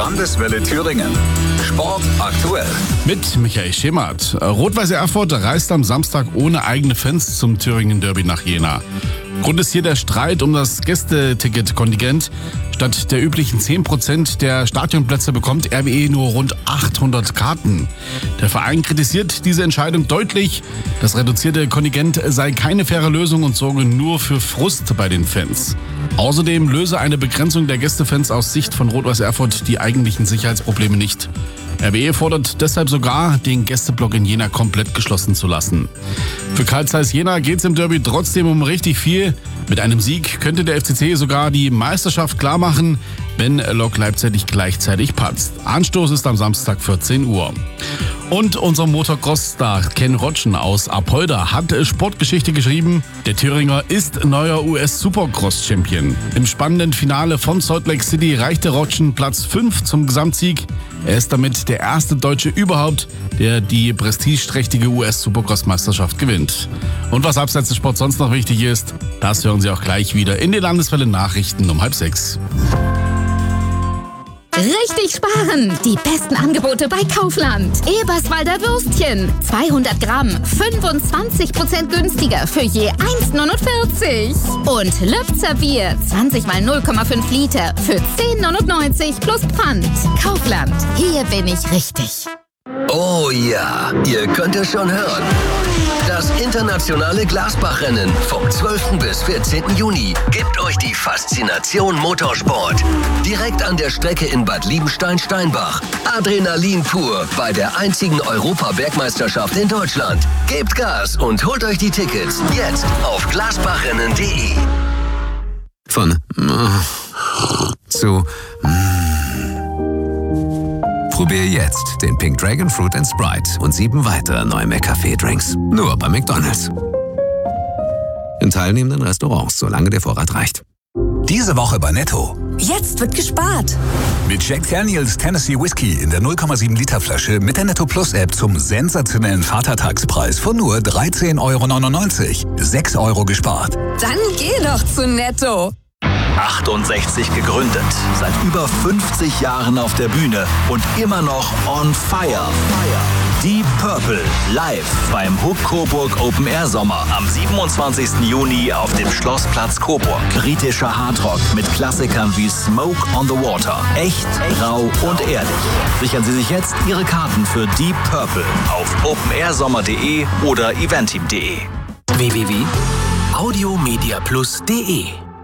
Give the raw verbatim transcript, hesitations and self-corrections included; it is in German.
Landeswelle Thüringen. Sport aktuell. Mit Michael Schemert. Rot-Weiß Erfurt reist am Samstag ohne eigene Fans zum Thüringen Derby nach Jena. Grund ist hier der Streit um das Gästeticket-Kontingent. Statt der üblichen zehn Prozent der Stadionplätze bekommt R W E nur rund achthundert Karten. Der Verein kritisiert diese Entscheidung deutlich. Das reduzierte Kontingent sei keine faire Lösung und sorge nur für Frust bei den Fans. Außerdem löse eine Begrenzung der Gästefans aus Sicht von Rot-Weiß Erfurt die eigentlichen Sicherheitsprobleme nicht. R W E fordert deshalb sogar, den Gästeblock in Jena komplett geschlossen zu lassen. Für Carl Zeiss Jena geht es im Derby trotzdem um richtig viel. Mit einem Sieg könnte der F C C sogar die Meisterschaft klarmachen, wenn Lok Leipzig gleichzeitig patzt. Anstoß ist am Samstag vierzehn Uhr. Und unser Motocross-Star Ken Rotschen aus Apolda hat Sportgeschichte geschrieben. Der Thüringer ist neuer U S-Supercross-Champion. Im spannenden Finale von Salt Lake City reichte Rotschen Platz fünf zum Gesamtsieg. Er ist damit der erste Deutsche überhaupt, der die prestigeträchtige U S-Supercross-Meisterschaft gewinnt. Und was abseits des Sports sonst noch wichtig ist, das hören Sie auch gleich wieder in den Landeswelle Nachrichten um halb sechs. Richtig sparen! Die besten Angebote bei Kaufland. Eberswalder Würstchen. zweihundert Gramm, fünfundzwanzig Prozent günstiger für je eins neunundvierzig. Und Löbzer Bier, zwanzig mal null Komma fünf Liter für zehn neunundneunzig plus Pfand. Kaufland, hier bin ich richtig. Oh ja, ihr könnt es schon hören. Das internationale Glasbach-Rennen vom zwölften bis vierzehnten Juni gibt euch die Faszination Motorsport. Direkt an der Strecke in Bad Liebenstein-Steinbach. Adrenalin pur bei der einzigen Europa-Bergmeisterschaft in Deutschland. Gebt Gas und holt euch die Tickets jetzt auf glasbachrennen punkt de. Von äh, zu Probier jetzt den Pink Dragon Fruit and Sprite und sieben weitere neue McCafé-Drinks. Nur bei McDonald's. In teilnehmenden Restaurants, solange der Vorrat reicht. Diese Woche bei Netto. Jetzt wird gespart. Mit Jack Daniels Tennessee Whiskey in der null Komma sieben Liter Flasche mit der Netto Plus App zum sensationellen Vatertagspreis von nur dreizehn Euro neunundneunzig. sechs Euro gespart. Dann geh doch zu Netto. achtundsechzig gegründet, seit über fünfzig Jahren auf der Bühne und immer noch on fire. Deep Purple live beim Hook Coburg Open Air Sommer am siebenundzwanzigsten Juni auf dem Schlossplatz Coburg. Britischer Hardrock mit Klassikern wie Smoke on the Water. Echt, rau und ehrlich. Sichern Sie sich jetzt Ihre Karten für Deep Purple auf openair-sommer punkt de oder eventim punkt de. w w w punkt audiomediaplus punkt de